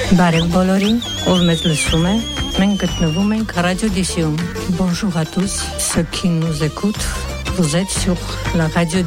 Բարև բոլորին, ով մեզ լսում է, մենք գտնվում ենք Radio Dessium. Bonjour à tous, ceux qui nous écoutent, vous êtes sur la Radio